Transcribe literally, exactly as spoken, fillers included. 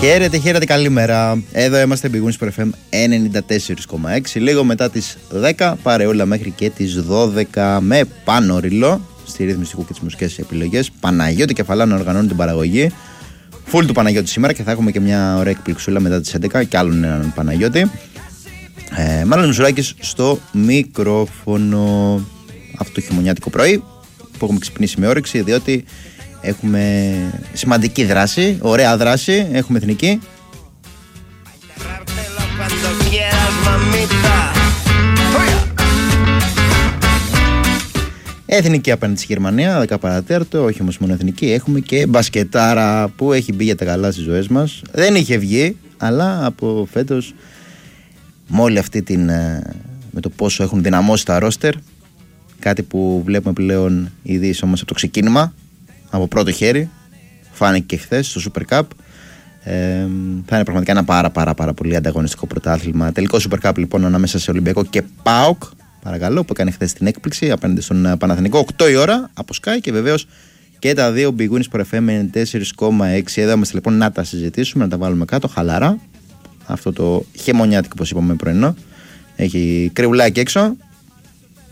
Χαίρετε, χαίρετε, καλημέρα. Εδώ είμαστε Big Win Sport εφ εμ ενενήντα τέσσερα κόμμα έξι. Λίγο μετά τις δέκα, παρεόλα μέχρι και τις δώδεκα με Πάνο Ριλό στη ρύθμιση και τις μουσικές επιλογές. Παναγιώτη Κεφαλάνο οργανώνει την παραγωγή. Φουλ του Παναγιώτη σήμερα και θα έχουμε και μια ωραία εκπληξούλα μετά τις έντεκα και άλλον έναν Παναγιώτη. Ε, Μάλλον Μουσουράκης στο μικρόφωνο. Αυτό το χειμωνιάτικο πρωί που έχουμε ξυπνήσει με όρεξη, διότι έχουμε σημαντική δράση, ωραία δράση, έχουμε εθνική. Εθνική απέναντι στη Γερμανία, δέκα παρά τέταρτο, όχι όμως μόνο εθνική, έχουμε και μπασκετάρα που έχει μπει για τα καλά στις ζωές μας. Δεν είχε βγει, αλλά από φέτος με όλη αυτή την, με το πόσο έχουν δυναμώσει τα ρόστερ, κάτι που βλέπουμε πλέον ήδη όμως από το ξεκίνημα, από πρώτο χέρι, φάνηκε και χθες στο Super Cup. Ε, θα είναι πραγματικά ένα πάρα πάρα πάρα πολύ ανταγωνιστικό πρωτάθλημα. Τελικό Super Cup λοιπόν ανάμεσα σε Ολυμπιακό και ΠΑΟΚ, παρακαλώ, που έκανε χθες την έκπληξη απέναντι στον Παναθηναϊκό, οκτώ η ώρα από Sky, και βεβαίως και τα δύο Big Win Sport εφ εμ ενενήντα τέσσερα κόμμα έξι. Εδώ είμαστε λοιπόν να τα συζητήσουμε, να τα βάλουμε κάτω χαλαρά. Αυτό το χειμωνιάτικο, όπως είπαμε, πρωινό. Έχει κρυουλάκι έξω.